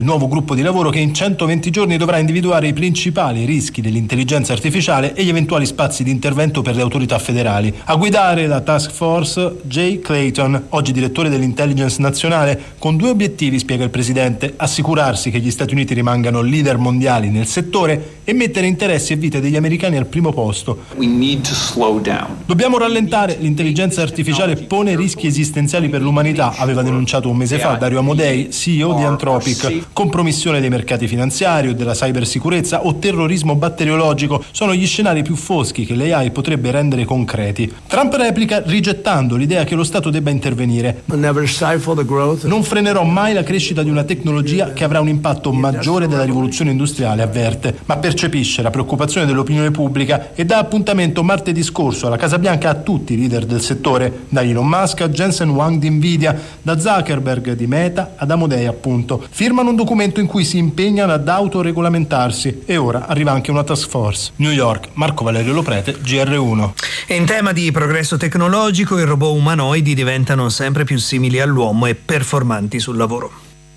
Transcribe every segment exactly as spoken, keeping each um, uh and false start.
il nuovo gruppo di lavoro che in centoventi giorni dovrà individuare i principali rischi dell'intelligenza artificiale e gli eventuali spazi di intervento per le autorità federali. A guidare la task force Jay Clayton, oggi direttore dell'Intelligence Nazionale, con due obiettivi, spiega il presidente: assicurarsi che gli Stati Uniti rimangano leader mondiali nel settore e mettere interessi e vite degli americani al primo posto. We need to slow down. Dobbiamo rallentare, l'intelligenza artificiale pone rischi esistenziali per l'umanità, aveva denunciato un mese fa Dario Amodei, C E O di Anthropic. Compromissione dei mercati finanziari o della cybersicurezza o terrorismo batteriologico sono gli scenari più foschi che l'A I potrebbe rendere concreti. Trump replica rigettando l'idea che lo Stato debba intervenire. Non frenerò mai la crescita di una tecnologia che avrà un impatto maggiore della rivoluzione industriale, avverte, ma percepisce la preoccupazione dell'opinione pubblica e dà appuntamento martedì scorso alla Casa Bianca a tutti i leader del settore, da Elon Musk a Jensen Huang di Nvidia, da Zuckerberg di Meta ad Amodei appunto. Firmano un documento in cui si impegnano ad autoregolamentarsi e ora arriva anche una task force. New York, Marco Valerio Loprete, G R uno. In tema di progresso tecnologico, i robot umanoidi diventano sempre più simili all'uomo e performanti sul lavoro.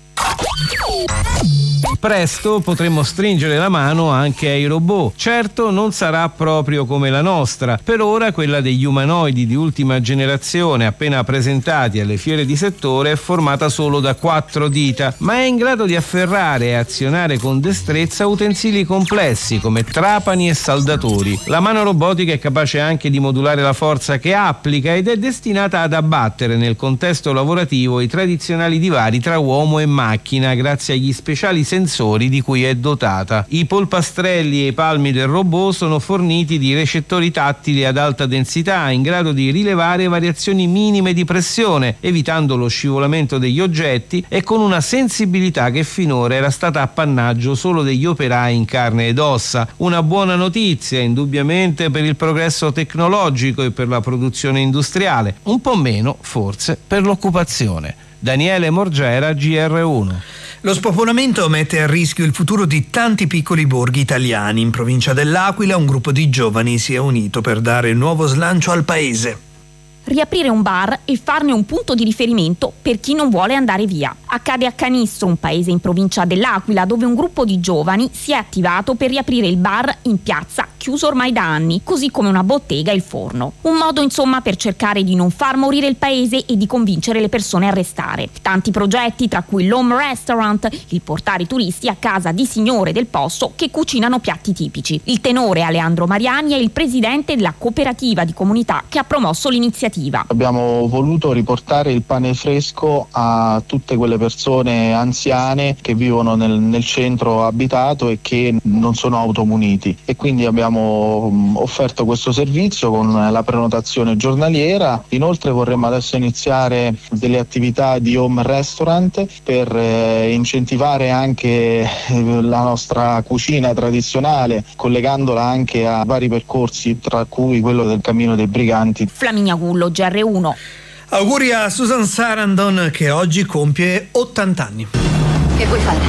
Presto potremo stringere la mano anche ai robot. Certo, non sarà proprio come la nostra. Per ora quella degli umanoidi di ultima generazione appena presentati alle fiere di settore è formata solo da quattro dita, ma è in grado di afferrare e azionare con destrezza utensili complessi come trapani e saldatori. La mano robotica è capace anche di modulare la forza che applica ed è destinata ad abbattere nel contesto lavorativo i tradizionali divari tra uomo e macchina grazie agli speciali sensori di cui è dotata. I polpastrelli e i palmi del robot sono forniti di recettori tattili ad alta densità in grado di rilevare variazioni minime di pressione, evitando lo scivolamento degli oggetti e con una sensibilità che finora era stata appannaggio solo degli operai in carne ed ossa. Una buona notizia indubbiamente per il progresso tecnologico e per la produzione industriale, un po' meno forse per l'occupazione. Daniele Morgera, G R uno. Lo spopolamento mette a rischio il futuro di tanti piccoli borghi italiani. In provincia dell'Aquila un gruppo di giovani si è unito per dare nuovo slancio al paese. Riaprire un bar e farne un punto di riferimento per chi non vuole andare via. Accade a Canisso, un paese in provincia dell'Aquila, dove un gruppo di giovani si è attivato per riaprire il bar in piazza, chiuso ormai da anni, così come una bottega e il forno. Un modo insomma per cercare di non far morire il paese e di convincere le persone a restare. Tanti progetti, tra cui l'Home Restaurant, il portare i turisti a casa di signore del posto che cucinano piatti tipici. Il tenore Aleandro Mariani è il presidente della cooperativa di comunità che ha promosso l'iniziativa. Abbiamo voluto riportare il pane fresco a tutte quelle persone anziane che vivono nel, nel centro abitato e che non sono automuniti, e quindi abbiamo offerto questo servizio con la prenotazione giornaliera. Inoltre vorremmo adesso iniziare delle attività di home restaurant per eh, incentivare anche la nostra cucina tradizionale, collegandola anche a vari percorsi, tra cui quello del Cammino dei Briganti. Flaminia Gullo, G R uno. Auguri a Susan Sarandon che oggi compie ottanta anni. Che vuoi fare?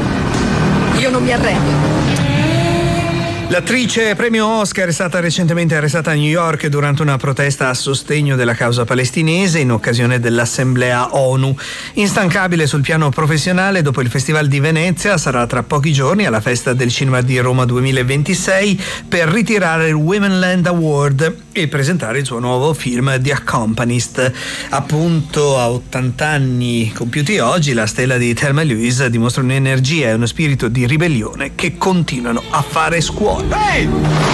Io non mi arrendo. L'attrice premio Oscar è stata recentemente arrestata a New York durante una protesta a sostegno della causa palestinese in occasione dell'Assemblea ONU. Instancabile sul piano professionale, dopo il Festival di Venezia sarà tra pochi giorni alla Festa del Cinema di Roma duemilaventisei per ritirare il Women Land Award e presentare il suo nuovo film The Accompanist. Appunto, a ottanta anni compiuti oggi, la stella di Thelma e Louise dimostra un'energia e uno spirito di ribellione che continuano a fare scuola. Hey!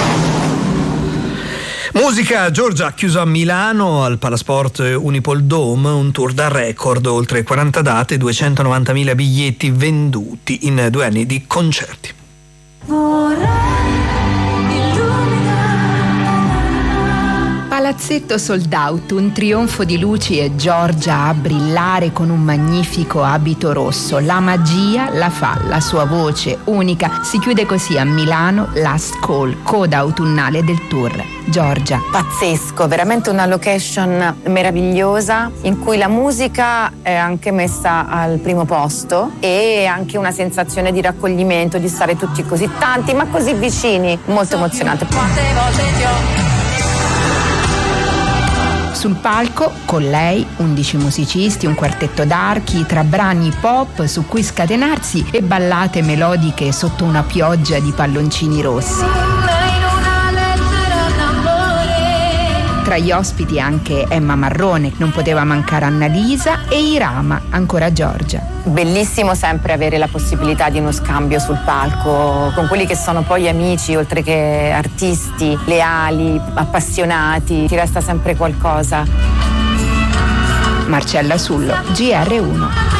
Musica. Giorgia ha chiuso a Milano al Palasport Unipol Dome un tour da record, oltre quaranta date, duecentonovantamila biglietti venduti in due anni di concerti. Palazzetto sold out, un trionfo di luci e Giorgia a brillare con un magnifico abito rosso. La magia la fa la sua voce unica. Si chiude così a Milano Last Call, coda autunnale del tour. Giorgia. Pazzesco, veramente una location meravigliosa in cui la musica è anche messa al primo posto e anche una sensazione di raccoglimento, di stare tutti così tanti ma così vicini, molto emozionante. Quante volte ti ho Sul palco, con lei, undici musicisti, un quartetto d'archi, tra brani pop su cui scatenarsi e ballate melodiche sotto una pioggia di palloncini rossi. Tra gli ospiti anche Emma Marrone, non poteva mancare Annalisa e Irama, ancora Giorgia. Bellissimo sempre avere la possibilità di uno scambio sul palco con quelli che sono poi amici, oltre che artisti, leali, appassionati, ti resta sempre qualcosa. Marcella Sullo, G R uno.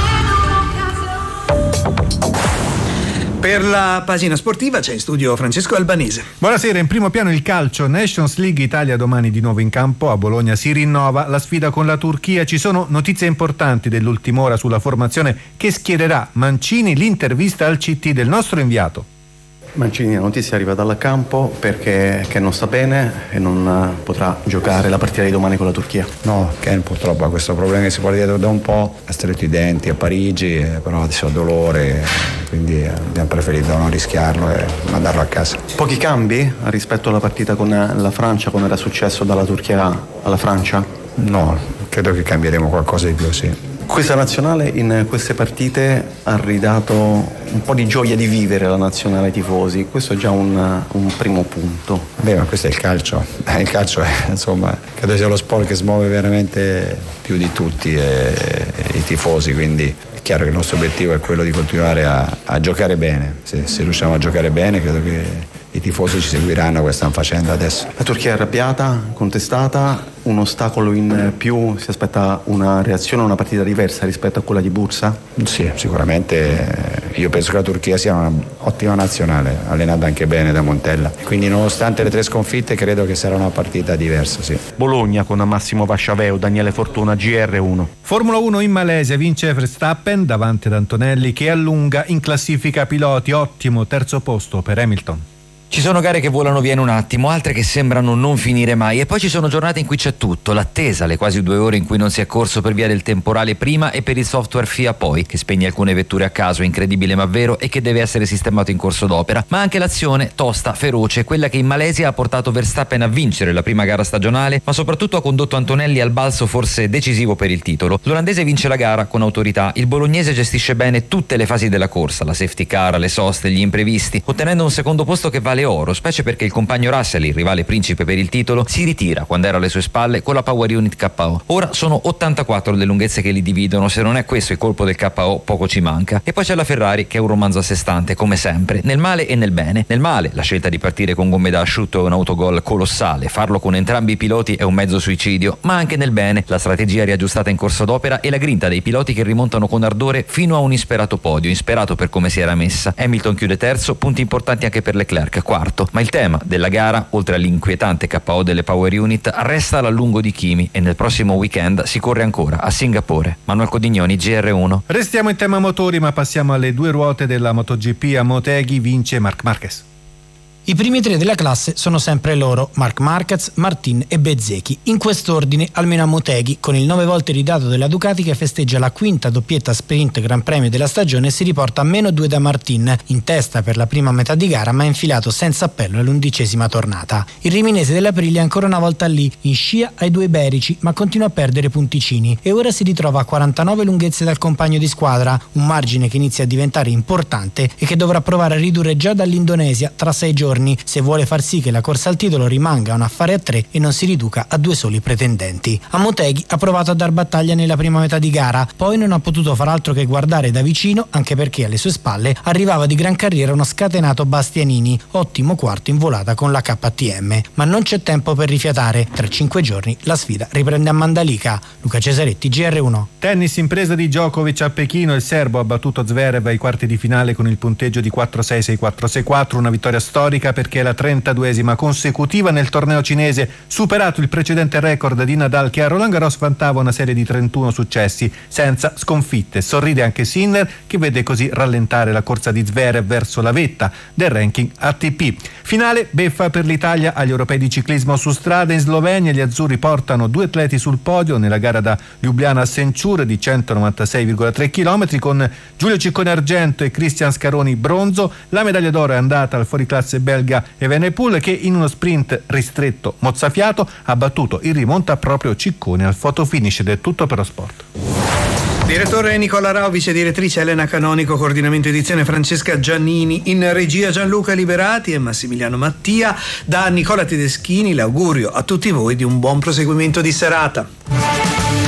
Per la pagina sportiva c'è in studio Francesco Albanese. Buonasera, in primo piano il calcio. Nations League Italia domani di nuovo in campo. A Bologna si rinnova la sfida con la Turchia. Ci sono notizie importanti dell'ultima ora sulla formazione che schiererà Mancini. L'intervista al C T del nostro inviato. Mancini, la notizia arriva dal campo perché Ken non sta bene e non potrà giocare la partita di domani con la Turchia. No, Ken purtroppo ha questo problema che si porta dietro da un po', ha stretto i denti a Parigi, però adesso ha dolore, quindi abbiamo preferito non rischiarlo e mandarlo a casa. Pochi cambi rispetto alla partita con la Francia, come era successo dalla Turchia alla Francia? No, credo che cambieremo qualcosa di più, sì. Questa nazionale in queste partite ha ridato un po' di gioia di vivere alla nazionale ai tifosi, questo è già un, un primo punto. Beh, ma questo è il calcio, il calcio è, insomma, credo sia lo sport che smuove veramente più di tutti e, e i tifosi, quindi è chiaro che il nostro obiettivo è quello di continuare a, a giocare bene. Se, se riusciamo a giocare bene credo che i tifosi ci seguiranno, come stanno facendo adesso. La Turchia è arrabbiata, contestata, un ostacolo in più, si aspetta una reazione, una partita diversa rispetto a quella di Bursa? Sì, sicuramente. Io penso che la Turchia sia un'ottima nazionale, allenata anche bene da Montella, quindi nonostante le tre sconfitte credo che sarà una partita diversa, sì. Bologna con Massimo Vasciaveo, Daniele Fortuna, G R uno. Formula uno in Malesia, vince Verstappen davanti ad Antonelli che allunga in classifica piloti, ottimo terzo posto per Hamilton. Ci sono gare che volano via in un attimo, altre che sembrano non finire mai, e poi ci sono giornate in cui c'è tutto: l'attesa, le quasi due ore in cui non si è corso per via del temporale prima e per il software F I A poi, che spegne alcune vetture a caso, incredibile ma vero, e che deve essere sistemato in corso d'opera, ma anche l'azione tosta, feroce, quella che in Malesia ha portato Verstappen a vincere la prima gara stagionale, ma soprattutto ha condotto Antonelli al balzo forse decisivo per il titolo. L'olandese vince la gara con autorità, il bolognese gestisce bene tutte le fasi della corsa, la safety car, le soste, gli imprevisti, ottenendo un secondo posto che vale oro, specie perché il compagno Russell, il rivale principe per il titolo, si ritira quando era alle sue spalle con la Power Unit K O. Ora sono ottantaquattro le lunghezze che li dividono, se non è questo il colpo del K O poco ci manca. E poi c'è la Ferrari, che è un romanzo a sé stante, come sempre, nel male e nel bene. Nel male, la scelta di partire con gomme da asciutto è un autogol colossale, farlo con entrambi i piloti è un mezzo suicidio, ma anche nel bene, la strategia riaggiustata in corso d'opera e la grinta dei piloti che rimontano con ardore fino a un insperato podio, insperato per come si era messa. Hamilton chiude terzo, punti importanti anche per Leclerc, quarto. Ma il tema della gara, oltre all'inquietante K O delle Power Unit, resta l'allungo di Kimi e nel prossimo weekend si corre ancora a Singapore. Manuel Codignoni, G R uno. Restiamo in tema motori, ma passiamo alle due ruote della MotoGP. A Motegi vince Marc Marquez. I primi tre della classe sono sempre loro: Marc Marquez, Martin e Bezzecchi. In quest'ordine, almeno a Motegi, con il nove volte ridato della Ducati che festeggia la quinta doppietta sprint Gran Premio della stagione, si riporta a meno due da Martin, in testa per la prima metà di gara ma infilato senza appello all'undicesima tornata. Il riminese dell'Aprilia è ancora una volta lì, in scia ai due iberici, ma continua a perdere punticini e ora si ritrova a quarantanove lunghezze dal compagno di squadra, un margine che inizia a diventare importante e che dovrà provare a ridurre già dall'Indonesia tra sei giorni, se vuole far sì che la corsa al titolo rimanga un affare a tre e non si riduca a due soli pretendenti. A Motegi ha provato a dar battaglia nella prima metà di gara, poi non ha potuto far altro che guardare da vicino, anche perché alle sue spalle arrivava di gran carriera uno scatenato Bastianini, ottimo quarto in volata con la K T M. Ma non c'è tempo per rifiatare, tra cinque giorni la sfida riprende a Mandalika. Luca Cesaretti, G R uno. Tennis, impresa di Djokovic a Pechino, il serbo ha battuto Zverev ai quarti di finale con il punteggio di quattro sei sei quattro sei quattro, una vittoria storica perché è la trentaduesima consecutiva nel torneo cinese, superato il precedente record di Nadal che a Roland Garros vantava una serie di trentuno successi senza sconfitte. Sorride anche Sinner, che vede così rallentare la corsa di Zverev verso la vetta del ranking A T P. Finale beffa per l'Italia agli europei di ciclismo su strada in Slovenia. Gli azzurri portano due atleti sul podio nella gara da Ljubljana a Senčur di centonovantasei virgola tre chilometri, con Giulio Ciccone argento e Cristian Scaroni bronzo. La medaglia d'oro è andata al fuoriclasse belga belga Evenepoel, che in uno sprint ristretto mozzafiato ha battuto in rimonta proprio Ciccone al fotofinish. Ed è tutto per lo sport. Direttore Nicola Rao, vice direttrice Elena Canonico, coordinamento edizione Francesca Giannini, in regia Gianluca Liberati e Massimiliano Mattia. Da Nicola Tedeschini l'augurio a tutti voi di un buon proseguimento di serata.